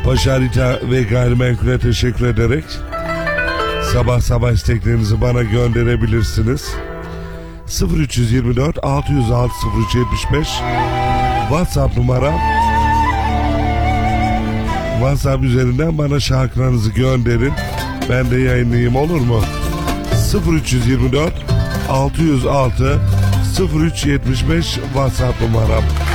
Başarita ve gayrimenkule teşekkür ederek sabah sabah isteklerinizi bana gönderebilirsiniz. 0324 606 0375 WhatsApp numaram. WhatsApp üzerinden bana şarkılarınızı gönderin. Ben de yayınlayayım, olur mu? 0324 606 0375 WhatsApp numaram.